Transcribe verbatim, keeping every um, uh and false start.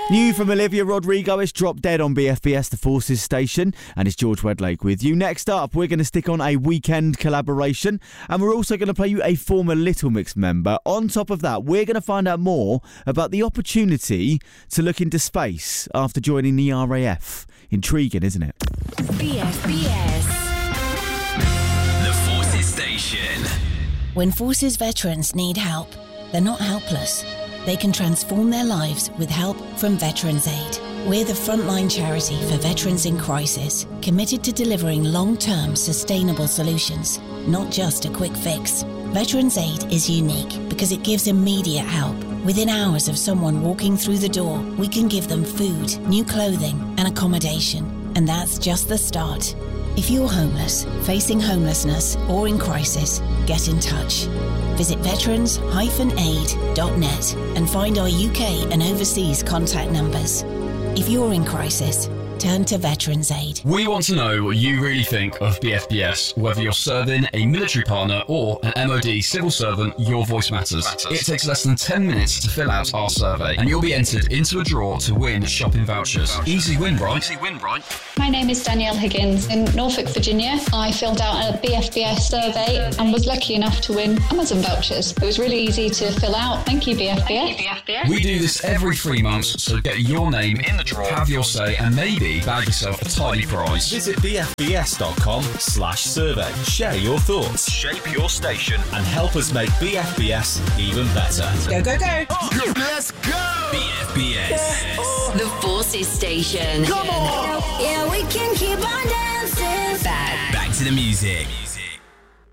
New from Olivia Rodrigo, it's Drop Dead on B F B S, the Forces station, and it's George Wedlake with you. Next up, we're going to stick on a weekend collaboration, and we're also going to play you a former Little Mix member. On top of that, we're going to find out more about the opportunity to look into space after joining the R A F. Intriguing, isn't it? B F B S. The Forces station. When Forces veterans need help, they're not helpless. They can transform their lives with help from Veterans Aid. We're the frontline charity for veterans in crisis, committed to delivering long-term sustainable solutions, not just a quick fix. Veterans Aid is unique because it gives immediate help. Within hours of someone walking through the door, we can give them food, new clothing, and accommodation. And that's just the start. If you're homeless, facing homelessness, or in crisis, get in touch. Visit veterans dash aid dot net and find our U K and overseas contact numbers. If you're in crisis, turn to Veterans Aid. We want to know what you really think of B F B S, whether you're serving a military partner or an M O D civil servant. Your voice matters. It takes less than ten minutes to fill out our survey, and you'll be entered into a draw to win shopping vouchers. Easy win, right? Easy win, right? My name is Danielle Higgins. In Norfolk, Virginia, I filled out a B F B S survey and was lucky enough to win Amazon vouchers. It was really easy to fill out. Thank you, B F B S. Thank you, B F B S. We do this every three months, so get your name in the draw, have your say, and maybe bag yourself a tidy prize. Visit bfbs.com slash survey. Share your thoughts, shape your station, and help us make B F B S even better. Go, go, go. Oh, let's go! B F B S. The Forces station. Come on! Yeah, we can keep on dancing. Back, back to the music.